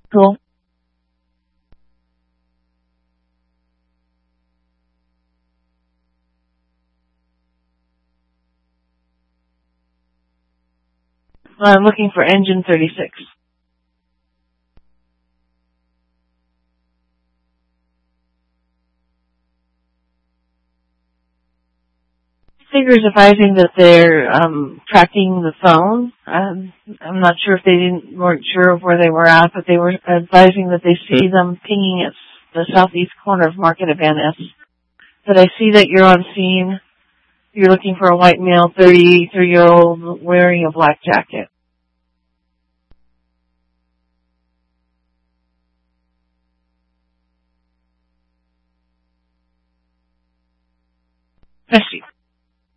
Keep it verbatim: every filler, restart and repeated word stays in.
Cool. I'm looking for engine thirty-six. Figures advising that they're um, tracking the phone. Um, I'm not sure if they didn't weren't sure of where they were at, but they were advising that they see them pinging at the southeast corner of Market of Van Ness. But I see that you're on scene. You're looking for a white male, thirty-three-year-old, wearing a black jacket. I see.